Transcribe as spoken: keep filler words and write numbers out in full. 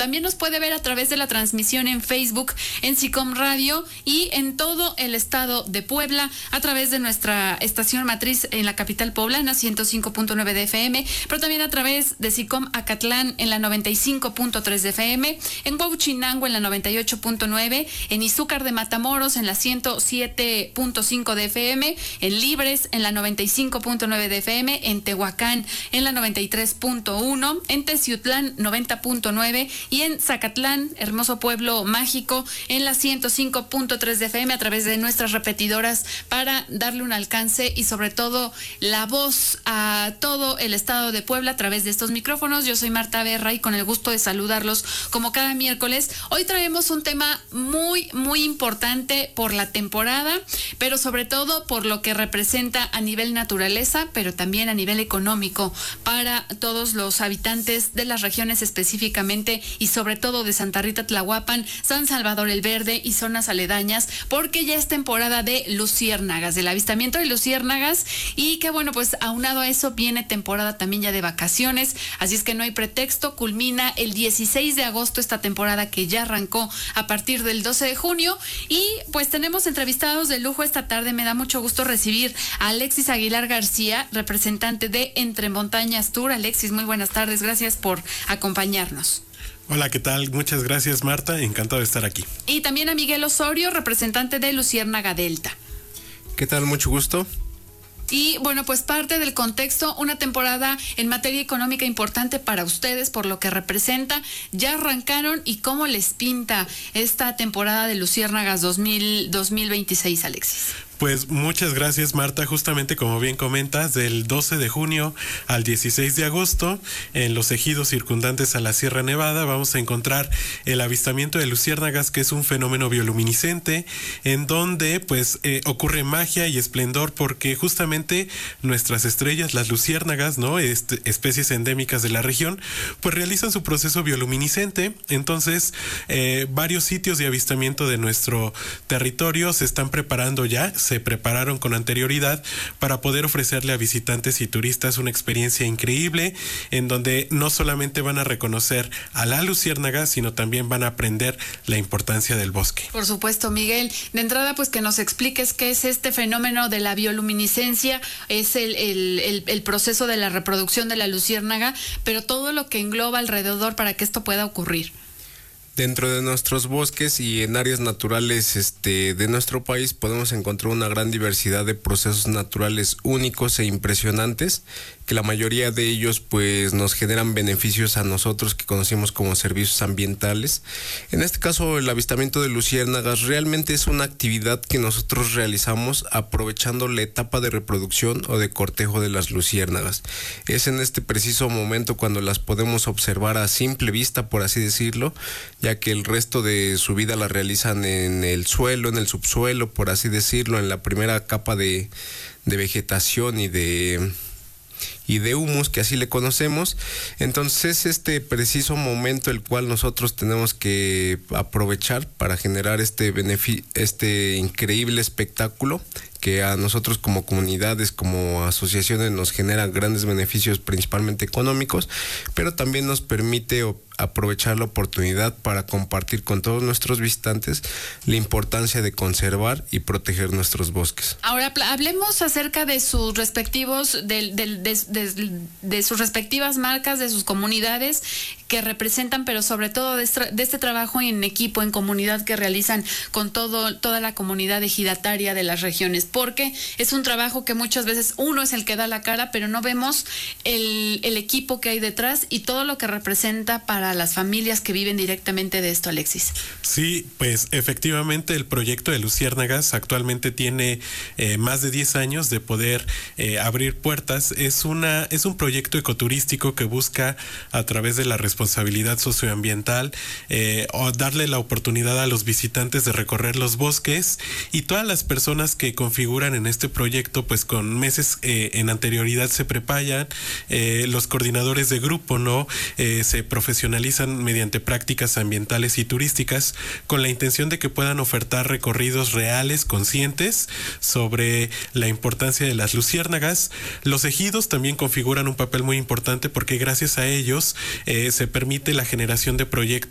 también nos puede ver a través de la transmisión en Facebook, en SICOM Radio y en todo el estado de Puebla a través de nuestra estación matriz en la capital poblana, ciento cinco punto nueve de F M, pero también a través de SICOM Acatlán en la noventa y cinco punto tres de F M, en Huauchinango en la noventa y ocho punto nueve, en Izúcar de Matamoros en la ciento siete punto cinco de F M, en Libres en la noventa y cinco punto nueve de F M, en Tehuacán en la noventa y tres punto uno, en Teciutlán noventa punto nueve y en Zacatlán, hermoso pueblo mágico, en la ciento cinco punto tres de F M a través de nuestras repetidoras para darle un alcance y sobre todo la voz a todo el estado de Puebla a través de estos micrófonos. Yo soy Marta Berra y con el gusto de saludarlos como cada miércoles. Hoy traemos un tema muy, muy importante por la temporada, pero sobre todo por lo que representa a nivel naturaleza, pero también a nivel económico para todos los habitantes de las regiones específicamente y sobre todo de Santa Rita Tlahuapan, San Salvador el Verde y zonas aledañas, porque ya es temporada de luciérnagas, del avistamiento de luciérnagas y que bueno, pues aunado a eso viene temporada también ya de vacaciones, así es que no hay pretexto, culmina el dieciséis de agosto esta temporada que ya arrancó a partir del doce de junio y pues tenemos entrevistados de lujo esta tarde. Me da mucho gusto recibir a Alexis Aguilar García, representante de Entre Montañas Tour. Alexis, muy buenas tardes, gracias por acompañarnos. Hola, ¿qué tal? Muchas gracias, Marta, encantado de estar aquí. Y también a Miguel Osorio, representante de Luciérnaga Delta. ¿Qué tal? Mucho gusto. Y bueno, pues parte del contexto, una temporada en materia económica importante para ustedes por lo que representa. Ya arrancaron y cómo les pinta esta temporada de Luciérnagas dos mil veintiséis, Alexis. Pues muchas gracias, Marta. Justamente como bien comentas, del doce de junio al dieciséis de agosto, en los ejidos circundantes a la Sierra Nevada, vamos a encontrar el avistamiento de luciérnagas, que es un fenómeno bioluminiscente, en donde pues eh, ocurre magia y esplendor, porque justamente nuestras estrellas, las luciérnagas, ¿no? Este, especies endémicas de la región, pues realizan su proceso bioluminiscente. Entonces, eh, varios sitios de avistamiento de nuestro territorio se están preparando ya, se prepararon con anterioridad para poder ofrecerle a visitantes y turistas una experiencia increíble en donde no solamente van a reconocer a la luciérnaga, sino también van a aprender la importancia del bosque. Por supuesto, Miguel. De entrada, pues que nos expliques qué es este fenómeno de la bioluminiscencia, es el, el, el, el proceso de la reproducción de la luciérnaga, pero todo lo que engloba alrededor para que esto pueda ocurrir. Dentro de nuestros bosques y en áreas naturales este, de nuestro país podemos encontrar una gran diversidad de procesos naturales únicos e impresionantes, que la mayoría de ellos pues nos generan beneficios a nosotros que conocemos como servicios ambientales. En este caso, el avistamiento de luciérnagas realmente es una actividad que nosotros realizamos aprovechando la etapa de reproducción o de cortejo de las luciérnagas. Es en este preciso momento cuando las podemos observar a simple vista, por así decirlo, ya que el resto de su vida la realizan en el suelo, en el subsuelo, por así decirlo, en la primera capa de, de vegetación y de... y de humus, que así le conocemos. Entonces, este preciso momento el cual nosotros tenemos que aprovechar para generar este beneficio, este increíble espectáculo que a nosotros como comunidades, como asociaciones nos genera grandes beneficios, principalmente económicos, pero también nos permite aprovechar la oportunidad para compartir con todos nuestros visitantes la importancia de conservar y proteger nuestros bosques. Ahora hablemos acerca de sus respectivos, de, de, de, de, de sus respectivas marcas, de sus comunidades que representan, pero sobre todo de este, de este trabajo en equipo, en comunidad que realizan con todo, toda la comunidad ejidataria de las regiones, porque es un trabajo que muchas veces uno es el que da la cara, pero no vemos el, el equipo que hay detrás y todo lo que representa para las familias que viven directamente de esto, Alexis. Sí, pues efectivamente el proyecto de Luciérnagas actualmente tiene eh, más de diez años de poder eh, abrir puertas. Es una es un proyecto ecoturístico que busca, a través de la responsabilidad socioambiental, eh, o darle la oportunidad a los visitantes de recorrer los bosques, y todas las personas que configuran en este proyecto, pues con meses eh, en anterioridad se preparan, eh, los coordinadores de grupo, ¿no? Eh, se profesionalizan mediante prácticas ambientales y turísticas con la intención de que puedan ofertar recorridos reales, conscientes sobre la importancia de las luciérnagas. Los ejidos también configuran un papel muy importante porque gracias a ellos eh, se permite la generación de proyectos